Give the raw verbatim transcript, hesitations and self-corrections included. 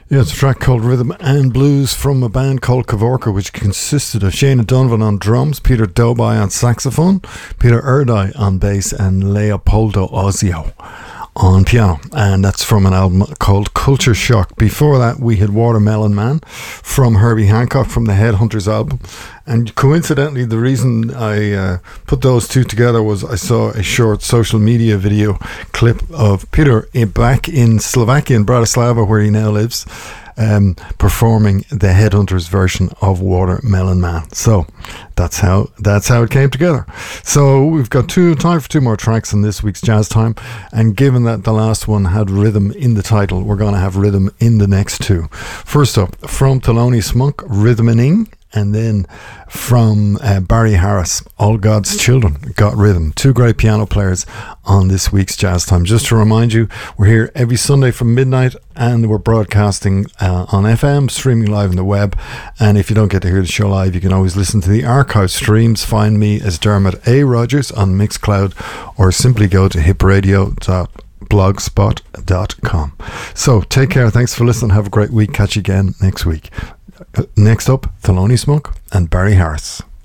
Yeah, it's a track called Rhythm and Blues from a band called Kavorka, which consisted of Shana Donovan on drums, Peter Dobai on saxophone, Peter Erdai on bass, and Leopoldo Ozio on piano. And that's from an album called Culture Shock. Before that, we had Watermelon Man from Herbie Hancock from the Headhunters album. And coincidentally, the reason I uh, put those two together was I saw a short social media video clip of Peter back in Slovakia, in Bratislava, where he now lives, um, performing the Headhunters version of Watermelon Man. So that's how that's how it came together. So we've got two time for two more tracks in this week's Jazz Time, and given that the last one had rhythm in the title, we're going to have rhythm in the next two. First up, from Thelonious Monk, Rhythmaning. And then from uh, Barry Harris, All God's Children Got Rhythm. Two great piano players on this week's Jazz Time. Just to remind you, we're here every Sunday from midnight, and we're broadcasting uh, on F M, streaming live on the web. And if you don't get to hear the show live, you can always listen to the archive streams. Find me as Dermot A. Rogers on Mixcloud, or simply go to hip radio dot blogspot dot com. So take care. Thanks for listening. Have a great week. Catch you again next week. Next up, Thelonious Monk and Barry Harris.